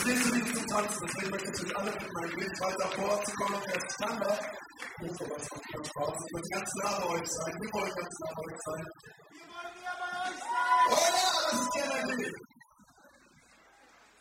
Verstehst du nicht zu tanzen? Deswegen möchte ich euch alle bitten, ein wenig weiter vorzukommen und erst Standard. Ich möchte ganz nah bei euch sein. Wir wollen ganz nah bei euch sein.